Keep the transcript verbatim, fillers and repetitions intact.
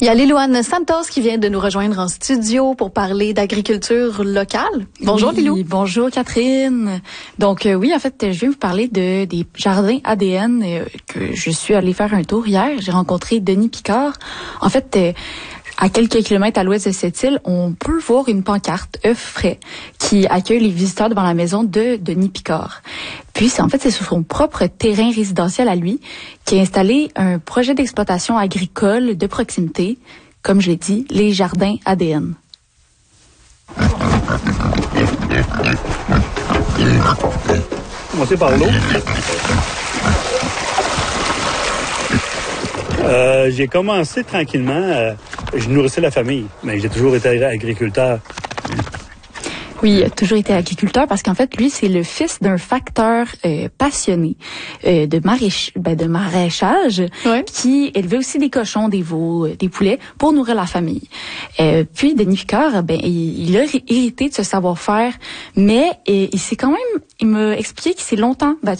Il y a Lilouane Santos qui vient de nous rejoindre en studio pour parler d'agriculture locale. Bonjour oui, Lilou. Bonjour Catherine. Donc euh, oui, en fait, je viens vous parler de des jardins A D N euh, que je suis allée faire un tour hier. J'ai rencontré Denis Picard. En fait, euh, à quelques kilomètres à l'ouest de cette île, on peut voir une pancarte œufs frais qui accueille les visiteurs devant la maison de Denis Picard. Puis, c'est en fait, c'est sur son propre terrain résidentiel à lui qui a installé un projet d'exploitation agricole de proximité, comme je l'ai dit, les jardins A D N. Commencer par l'eau. Euh, j'ai commencé tranquillement. Euh, je nourrissais la famille, mais j'ai toujours été agriculteur. Oui, il a toujours été agriculteur parce qu'en fait, lui, c'est le fils d'un facteur euh, passionné euh, de, maraîch- ben, de maraîchage Ouais. qui élevait aussi des cochons, des veaux, euh, des poulets pour nourrir la famille. Euh, puis, Denis Picard, ben, il, il a hérité de ce savoir-faire, mais euh, il s'est quand même, il m'a expliqué qu'il s'est longtemps battu